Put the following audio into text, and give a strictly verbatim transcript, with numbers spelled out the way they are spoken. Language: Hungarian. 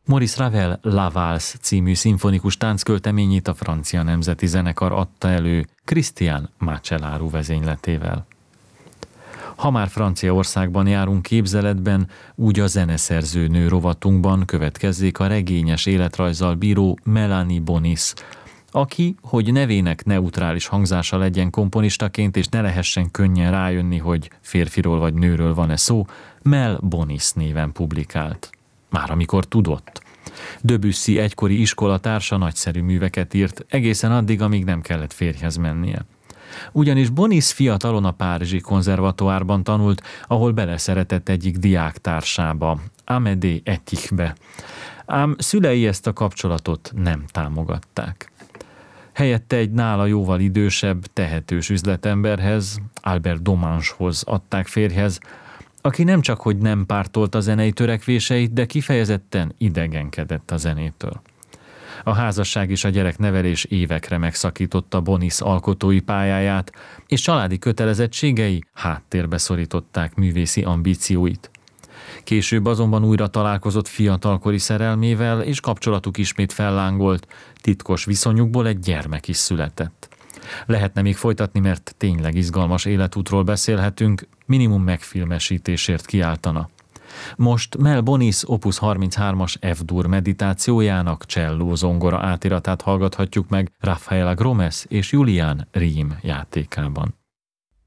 Maurice Ravel La Valse című szimfonikus tánckölteményét a francia nemzeti zenekar adta elő Christian Macellaro vezényletével. Ha már Franciaországban járunk képzeletben, úgy a zeneszerző nő rovatunkban következzék a regényes életrajzzal bíró Melanie Bonis, aki, hogy nevének neutrális hangzása legyen komponistaként, és ne lehessen könnyen rájönni, hogy férfiról vagy nőről van-e szó, Mel Bonis néven publikált. Már amikor tudott. Debussy egykori iskolatársa nagyszerű műveket írt, egészen addig, amíg nem kellett férjhez mennie. Ugyanis Bonis fiatalon a párizsi konzervatoárban tanult, ahol beleszeretett egyik diáktársába, Amédée Etichbe. Ám szülei ezt a kapcsolatot nem támogatták. Helyette egy nála jóval idősebb, tehetős üzletemberhez, Albert Domangehoz adták férjhez, aki nem csak hogy nem pártolta a zenei törekvéseit, de kifejezetten idegenkedett a zenétől. A házasság és a gyereknevelés évekre megszakította Bonis alkotói pályáját, és családi kötelezettségei háttérbe szorították művészi ambícióit. Később azonban újra találkozott fiatalkori szerelmével, és kapcsolatuk ismét fellángolt, titkos viszonyukból egy gyermek is született. Lehetne még folytatni, mert tényleg izgalmas életútról beszélhetünk, minimum megfilmesítésért kiáltana. Most Mel Bonis opus harminchármas F-dur meditációjának cselló zongora átiratát hallgathatjuk meg Rafaela Gromes és Julián Riem játékában.